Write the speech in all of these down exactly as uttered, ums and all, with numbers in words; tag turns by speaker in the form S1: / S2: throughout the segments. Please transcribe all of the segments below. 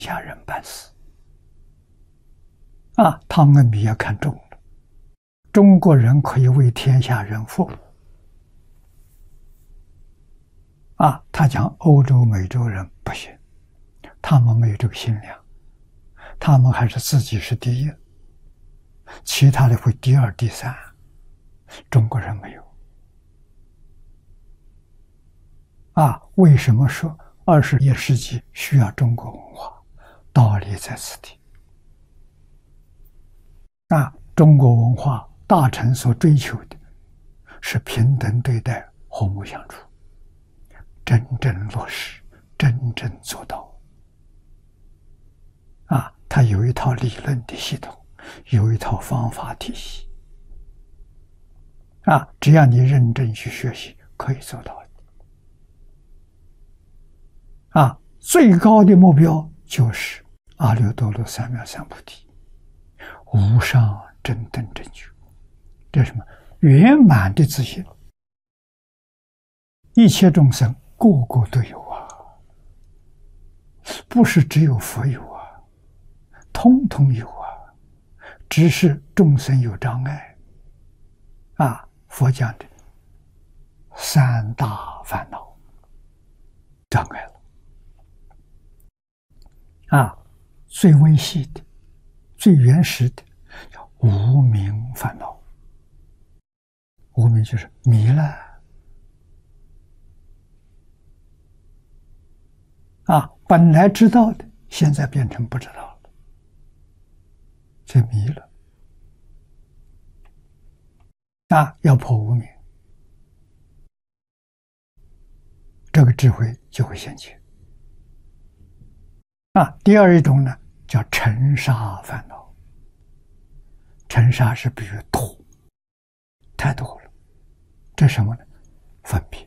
S1: 下人办事。啊，汤恩比也看中了，中国人可以为天下人服务。啊，他讲欧洲、美洲人不行，他们没有这个心量，他们还是自己是第一，其他的会第二、第三，中国人没有。啊，为什么说二十一世纪需要中国文化？道理在此地。啊，中国文化大臣所追求的是平等对待、和睦相处，真正落实，真正做到。啊，它有一套理论的系统，有一套方法体系。啊，只要你认真去学习，可以做到的。啊，最高的目标就是阿耨多罗三藐三菩提，无上正等正觉。这是什么？圆满的自信。一切众生个个都有啊，不是只有佛有啊，通通有啊，只是众生有障碍。啊，佛讲的三大烦恼障碍了。啊，最微细的、最原始的叫无明烦恼。无明就是迷了。啊，本来知道的，现在变成不知道了，就迷了。啊，要破无明，这个智慧就会现前。啊，第二一种呢，叫尘沙烦恼。尘沙是比喻土，太多了。这是什么呢？分别。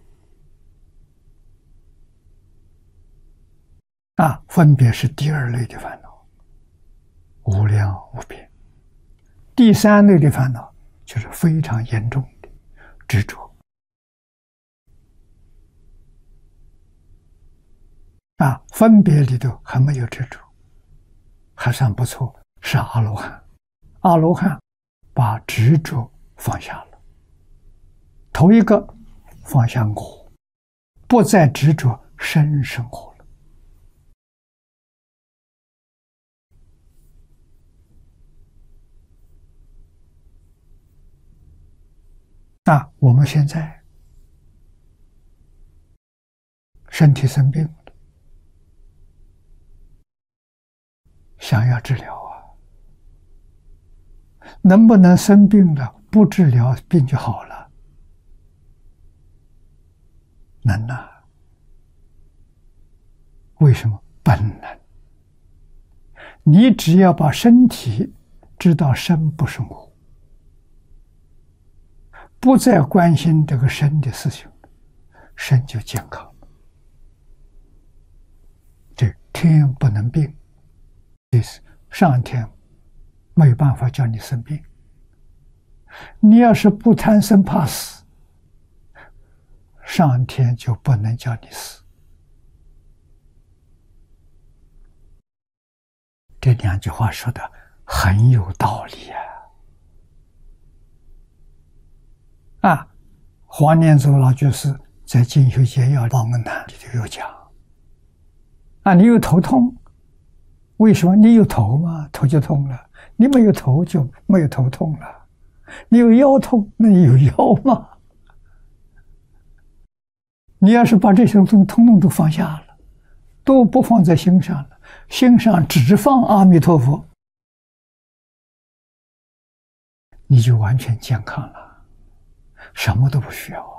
S1: 啊，分别是第二类的烦恼，无量无边。第三类的烦恼就是非常严重的执着。啊，分别里头还没有执着，还算不错，是阿罗汉。阿罗汉把执着放下了。头一个放下我，不再执着生生活了。那我们现在身体生病了，想要治疗啊，能不能生病了不治疗病就好了？能啊。为什么？本能。你只要把身体知道生不生活，不再关心这个生的事情，身就健康。这天不能病，意思上天没有办法叫你生病。你要是不贪生怕死，上天就不能叫你死。这两句话说的很有道理啊！啊，黄念祖老居士在《进修简要报恩谈》里头有讲：啊，你有头痛，为什么？你有头嘛，头就痛了；你没有头就没有头痛了。你有腰痛，那你有腰吗？你要是把这些东西通通都放下了，都不放在心上了，心上只放阿弥陀佛，你就完全健康了，什么都不需要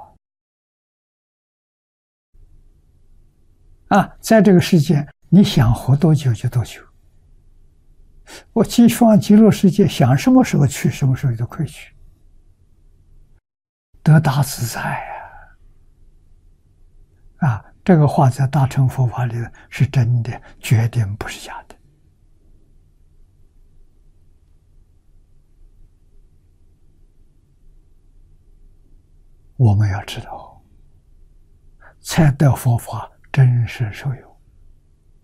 S1: 啊！啊，在这个世界，你想活多久就多久。我寄放极乐世界，想什么时候去，什么时候都可以去，得大自在啊！啊，这个话在大乘佛法里是真的，绝对不是假的。我们要知道，才得佛法真实受用。